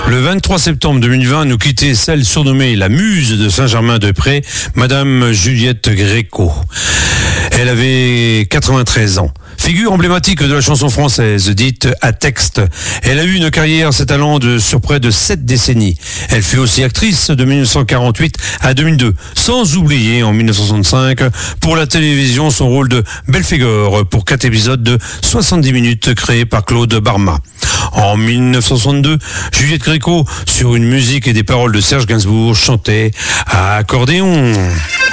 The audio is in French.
Le 23 septembre 2020, nous quittait celle surnommée la muse de Saint-Germain-des-Prés, Madame Juliette Gréco. Elle avait 93 ans. Figure emblématique de la chanson française, dite à texte. Elle a eu une carrière s'étalant sur près de 7 décennies. Elle fut aussi actrice de 1948 à 2002, sans oublier en 1965 pour la télévision son rôle de Belphégor pour 4 épisodes de 70 minutes créés par Claude Barma. En 1962, Juliette Gréco, sur une musique et des paroles de Serge Gainsbourg, chantait à accordéon.